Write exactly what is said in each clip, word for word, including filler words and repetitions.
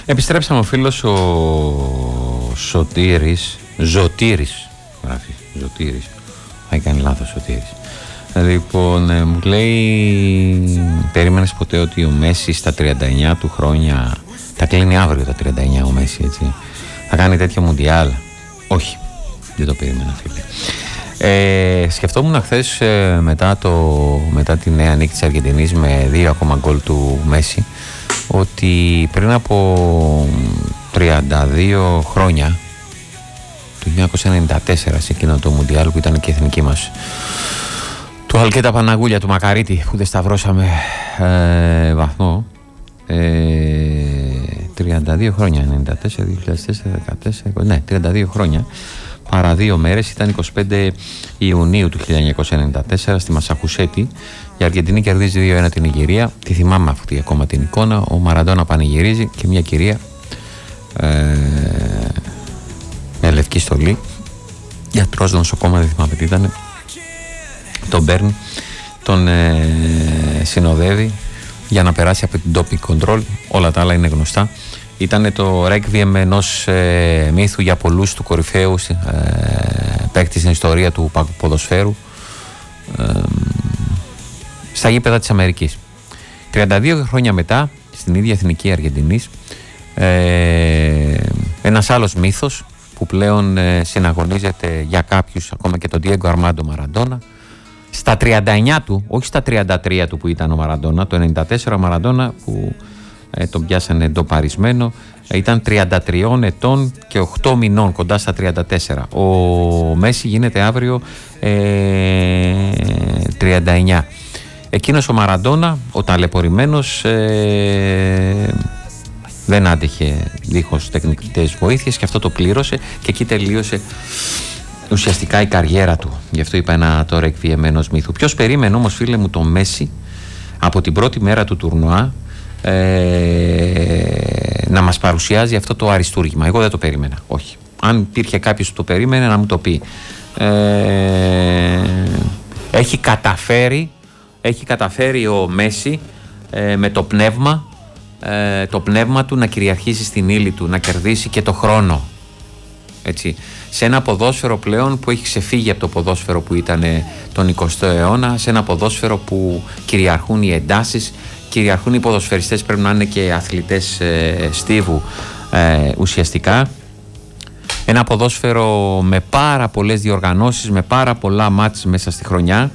Επιστρέψαμε, ο φίλος ο Σωτήρης, Ζωτήρης, γράφει, Ζωτήρης, θα κάνει λάθος Σωτήρης. Λοιπόν, ε, μου λέει, περίμενες ποτέ ότι ο Μέση στα τριάντα εννιά του χρόνια, τα κλείνει αύριο τα τριάντα εννιά ο Μέση, έτσι, θα κάνει τέτοιο μουντιάλ? Όχι, δεν το περίμενα, φίλε. Ε, σκεφτόμουν χθες ε, μετά, το, μετά τη νέα νίκη της Αργεντινής με δύο ακόμα γκολ του Μέση, ότι πριν από τριάντα δύο χρόνια, το χίλια εννιακόσια ενενήντα τέσσερα, σε εκείνο το μουντιάλ που ήταν και η εθνική μας, του Αλκέτα Παναγούλια, του Μακαρίτη, που δεν σταυρώσαμε ε, βαθμό, ε, τριάντα δύο χρόνια, ενενήντα τέσσερα, δύο χιλιάδες τέσσερα, δεκατέσσερα, ναι, τριάντα δύο χρόνια, παρά δύο μέρες, ήταν εικοστή πέμπτη Ιουνίου του χίλια εννιακόσια ενενήντα τέσσερα στη Μασαχουσέτη. Η Αργεντινή κερδίζει δύο ένα την Νιγηρία. Τη θυμάμαι αυτή ακόμα την εικόνα. Ο Μαραντόνα πανηγυρίζει και μια κυρία ε, με λευκή στολή, γιατρός, νοσοκόμα, δεν θυμάμαι τι ήταν, τον παίρνει, τον ε, συνοδεύει για να περάσει από την doping control. Όλα τα άλλα είναι γνωστά. Ήταν το ρέκβιεμ ενός ε, μύθου για πολλούς, του κορυφαίου ε, παίκτη στην ιστορία του ποδοσφαίρου, ε, στα γήπεδα της Αμερικής. τριάντα δύο χρόνια μετά, στην ίδια εθνική Αργεντινής, ε, ένας άλλος μύθος που πλέον ε, συναγωνίζεται για κάποιους, ακόμα και τον Diego Armando Maradona, στα τριάντα εννιά του, όχι στα τριάντα τρία του που ήταν ο Μαραντόνα, το ενενήντα τέσσερα ο Μαραντόνα που ε, τον πιάσανε ντοπαρισμένο, ε, ήταν τριάντα τριών ετών και οκτώ μηνών, κοντά στα τριάντα τέσσερα. Ο Μέση γίνεται αύριο ε, τριάντα εννιά. Εκείνος ο Μαραντόνα, ο ταλαιπωρημένος, ε, δεν άντεχε δίχως τεχνητές βοήθειες και αυτό το πλήρωσε και εκεί τελείωσε ουσιαστικά η καριέρα του. Γι' αυτό είπα ένα τώρα εκβιεμένος μύθου. Ποιος περίμενε όμως, φίλε μου, το Μέση από την πρώτη μέρα του τουρνουά ε, να μας παρουσιάζει αυτό το αριστούργημα? Εγώ δεν το περίμενα, όχι. Αν υπήρχε κάποιος που το περίμενε να μου το πει. Ε, έχει καταφέρει Έχει καταφέρει ο Μέση ε, με το πνεύμα, ε, το πνεύμα του να κυριαρχήσει στην ύλη του, να κερδίσει και το χρόνο. Έτσι. Σε ένα ποδόσφαιρο πλέον που έχει ξεφύγει από το ποδόσφαιρο που ήταν τον εικοστό αιώνα, σε ένα ποδόσφαιρο που κυριαρχούν οι εντάσεις, κυριαρχούν οι ποδοσφαιριστές, πρέπει να είναι και αθλητές ε, στίβου ε, ουσιαστικά. Ένα ποδόσφαιρο με πάρα πολλές διοργανώσεις, με πάρα πολλά μάτς μέσα στη χρονιά.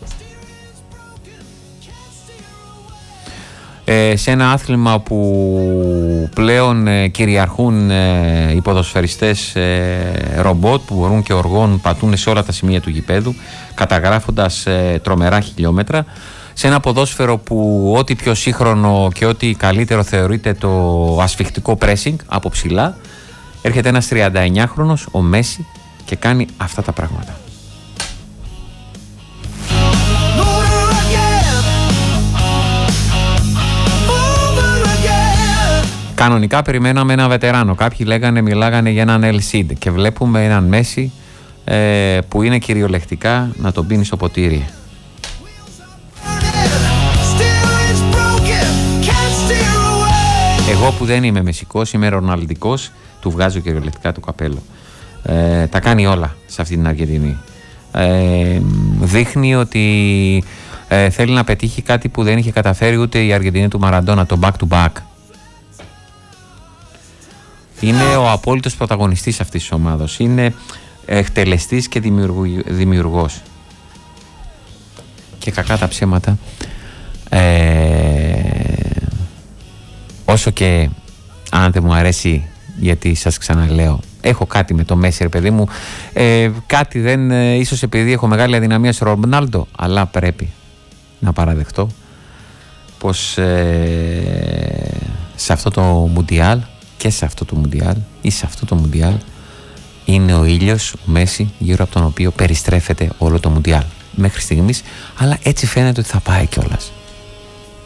Ε, σε ένα άθλημα που πλέον ε, κυριαρχούν ε, οι ποδοσφαιριστές ε, ρομπότ που μπορούν και οργών πατούν σε όλα τα σημεία του γηπέδου, καταγράφοντας ε, τρομερά χιλιόμετρα. Σε ένα ποδόσφαιρο που ό,τι πιο σύγχρονο και ό,τι καλύτερο θεωρείται το ασφιχτικό pressing από ψηλά, έρχεται ένας τριανταεννιάχρονος, ο Μέση, και κάνει αυτά τα πράγματα. Κανονικά περιμέναμε ένα βετεράνο. Κάποιοι λέγανε, μιλάγανε για έναν El Cid, και βλέπουμε έναν Μέση ε, που είναι κυριολεκτικά να τον πίνει στο ποτήρι. Εγώ που δεν είμαι μεσικός, είμαι ροναλντικός, του βγάζω κυριολεκτικά το καπέλο. Ε, τα κάνει όλα σε αυτή την Αργεντινή. Ε, δείχνει ότι ε, θέλει να πετύχει κάτι που δεν είχε καταφέρει ούτε η Αργεντινή του Μαραντόνα, το back to back. Είναι ο απόλυτος πρωταγωνιστής αυτής της ομάδος. Είναι εκτελεστής και δημιουργός. Και κακά τα ψέματα, ε, όσο και αν δεν μου αρέσει, γιατί σας ξαναλέω, έχω κάτι με το Μέση, ρε παιδί μου, ε, κάτι δεν, ε, ίσως επειδή έχω μεγάλη αδυναμία στο Ρονάλντο, αλλά πρέπει να παραδεχτώ πως ε, σε αυτό το Μουντιάλ και σε αυτό το Μουντιάλ ή σε αυτό το Μουντιάλ είναι ο ήλιος, ο Μέση, γύρω από τον οποίο περιστρέφεται όλο το Μουντιάλ μέχρι στιγμής, αλλά έτσι φαίνεται ότι θα πάει κιόλας.